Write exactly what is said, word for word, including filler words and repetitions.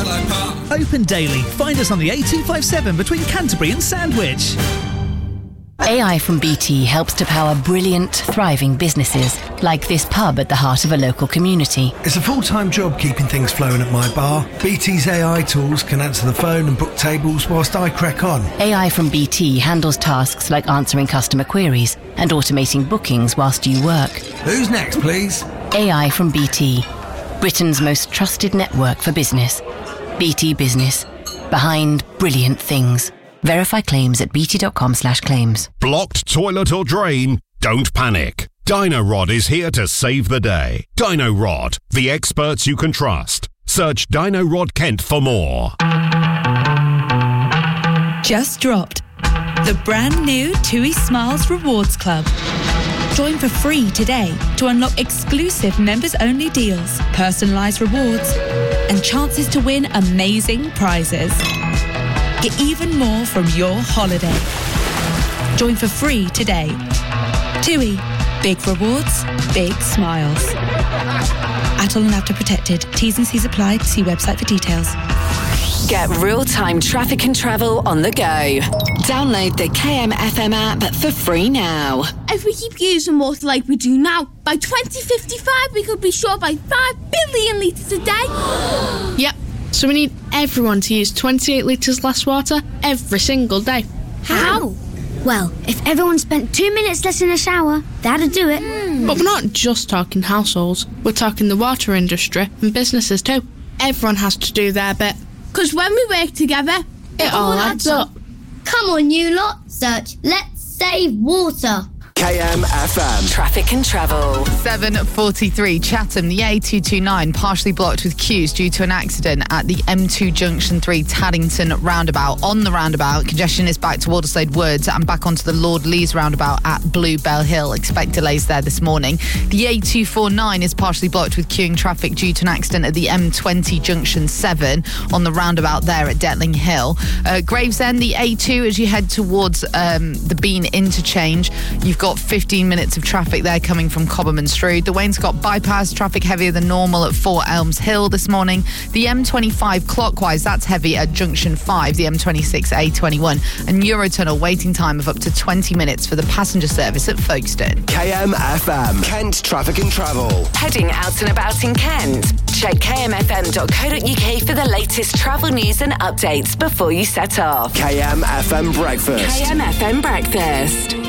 Open daily. Find us on the A two fifty-seven between Canterbury and Sandwich. A I from B T helps to power brilliant, thriving businesses, like this pub at the heart of a local community. It's a full-time job keeping things flowing at my bar. B T's A I tools can answer the phone and book tables whilst I crack on. A I from B T handles tasks like answering customer queries and automating bookings whilst you work. Who's next, please? A I from B T, Britain's most trusted network for business. B T Business, behind brilliant things. Verify claims at bt.com slash claims. Blocked toilet or drain? Don't panic. Dino-Rod is here to save the day. Dino-Rod, the experts you can trust. Search Dino-Rod Kent for more. Just dropped. The brand new TUI Smiles Rewards Club. Join for free today to unlock exclusive members-only deals, personalised rewards, and chances to win amazing prizes. Get even more from your holiday. Join for free today. TUI. Big rewards, big smiles. Atoll and After Protected. T's and C's applied. See website for details. Get real-time traffic and travel on the go. Download the K M F M app for free now. If we keep using water like we do now, by twenty fifty-five we could be short by five billion litres a day. Yep. So we need everyone to use twenty-eight litres less water every single day. How? Well, if everyone spent two minutes less in the shower, that'd do it. Mm. But we're not just talking households. We're talking the water industry and businesses too. Everyone has to do their bit. Because when we work together, it, it all adds up. up. Come on, you lot. Search Let's Save Water. K M F M. Traffic and travel. seven forty-three, Chatham, the A two twenty-nine partially blocked with queues due to an accident at the M two Junction three Taddington roundabout. On the roundabout, congestion is back to Alderslade Woods and back onto the Lord Lees roundabout at Bluebell Hill. Expect delays there this morning. The A two forty-nine is partially blocked with queuing traffic due to an accident at the M twenty Junction seven on the roundabout there at Detling Hill. Uh, Gravesend, the A two, as you head towards um, the Bean interchange, you've got fifteen minutes of traffic there coming from Cobham and Strood. The Wainscott bypass, traffic heavier than normal at Fort Elms Hill this morning. The M twenty-five clockwise, that's heavy at Junction five, the M twenty-six A twenty-one. And Eurotunnel, waiting time of up to twenty minutes for the passenger service at Folkestone. K M F M, Kent Traffic and Travel. Heading out and about in Kent? Check k m f m dot co dot u k for the latest travel news and updates before you set off. K M F M Breakfast. K M F M Breakfast.